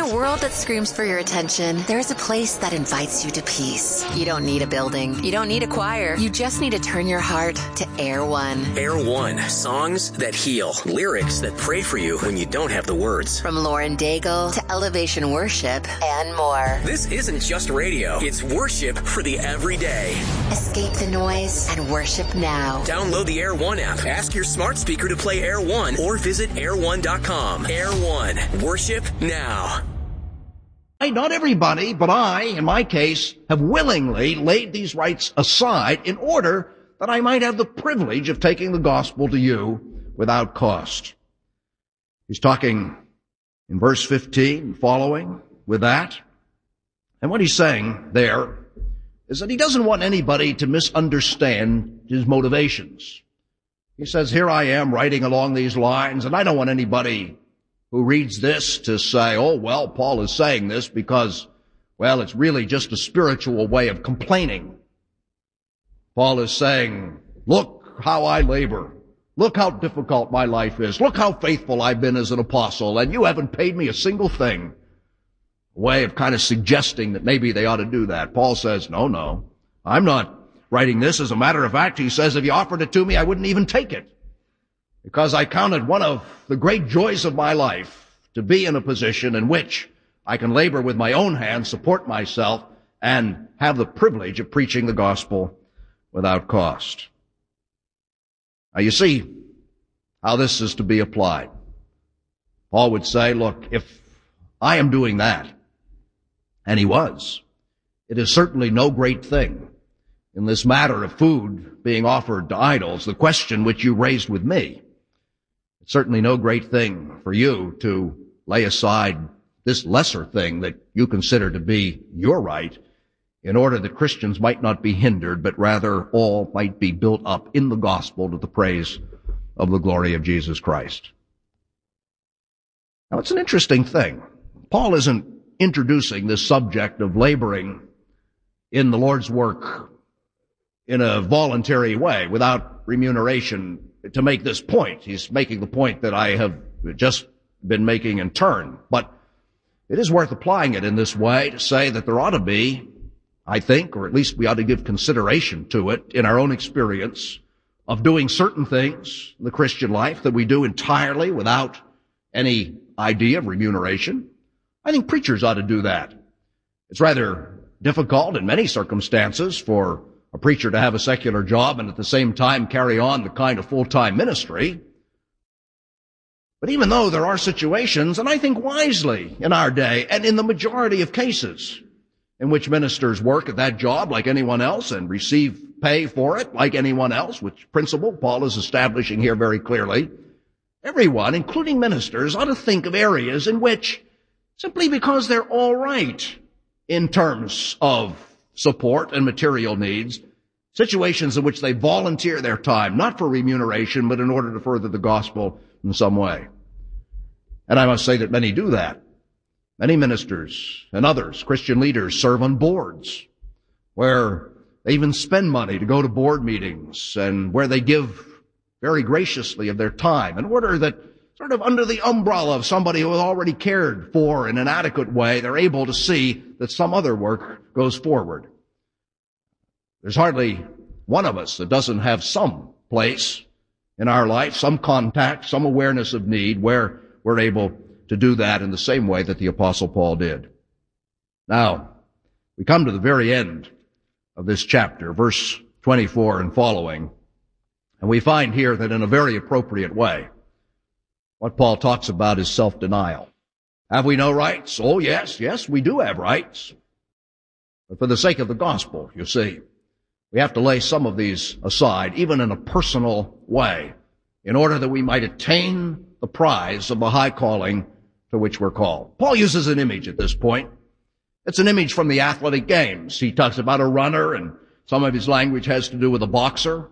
a world that screams for your attention, there's a place that invites you to peace. You don't need a building. You don't need a choir. You just need to turn your heart to Air One. Air One. Songs that heal. Lyrics that pray for you when you don't have the words. From Lauren Daigle to Elevation Worship and more. This isn't just radio. It's worship for the everyday. Escape the noise and worship now. Download the Air One app. Ask your smart speaker to play Air One or visit air1.com. Air One. Worship now. Not everybody, but I, in my case, have willingly laid these rights aside in order that I might have the privilege of taking the gospel to you without cost. He's talking in verse 15, following with that. And what he's saying there is that he doesn't want anybody to misunderstand his motivations. He says, here I am writing along these lines, and I don't want anybody who reads this to say, oh, well, Paul is saying this because, well, it's really just a spiritual way of complaining. Paul is saying, look how I labor. Look how difficult my life is. Look how faithful I've been as an apostle, and you haven't paid me a single thing. A way of kind of suggesting that maybe they ought to do that. Paul says, no, I'm not writing this. As a matter of fact, he says, if you offered it to me, I wouldn't even take it. Because I counted one of the great joys of my life to be in a position in which I can labor with my own hands, support myself, and have the privilege of preaching the gospel without cost. Now you see how this is to be applied. Paul would say, look, if I am doing that, and he was, it is certainly no great thing in this matter of food being offered to idols, the question which you raised with me. It's certainly no great thing for you to lay aside this lesser thing that you consider to be your right in order that Christians might not be hindered, but rather all might be built up in the gospel to the praise of the glory of Jesus Christ. Now, it's an interesting thing. Paul isn't introducing this subject of laboring in the Lord's work in a voluntary way without remuneration to make this point. He's making the point that I have just been making in turn. But it is worth applying it in this way to say that there ought to be, I think, or at least we ought to give consideration to it in our own experience of doing certain things in the Christian life that we do entirely without any idea of remuneration. I think preachers ought to do that. It's rather difficult in many circumstances for a preacher to have a secular job and at the same time carry on the kind of full-time ministry. But even though there are situations, and I think wisely in our day, and in the majority of cases, in which ministers work at that job like anyone else and receive pay for it like anyone else, which principle Paul is establishing here very clearly, everyone, including ministers, ought to think of areas in which, simply because they're all right in terms of support and material needs, situations in which they volunteer their time, not for remuneration, but in order to further the gospel in some way. And I must say that many do that. Many ministers and others, Christian leaders, serve on boards where they even spend money to go to board meetings and where they give very graciously of their time in order that sort of under the umbrella of somebody who is already cared for in an adequate way, they're able to see that some other work goes forward. There's hardly one of us that doesn't have some place in our life, some contact, some awareness of need where we're able to do that in the same way that the Apostle Paul did. Now, we come to the very end of this chapter, verse 24 and following, and we find here that in a very appropriate way, what Paul talks about is self-denial. Have we no rights? Oh, yes, we do have rights. But for the sake of the gospel, you see, we have to lay some of these aside, even in a personal way, in order that we might attain the prize of the high calling to which we're called. Paul uses an image at this point. It's an image from the athletic games. He talks about a runner, and some of his language has to do with a boxer.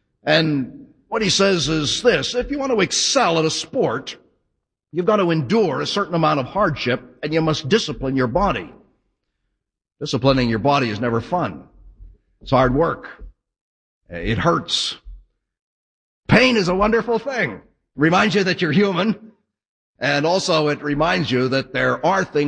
And what he says is this: if you want to excel at a sport, you've got to endure a certain amount of hardship, and you must discipline your body. Disciplining your body is never fun. It's hard work. It hurts. Pain is a wonderful thing. It reminds you that you're human, and also it reminds you that there are things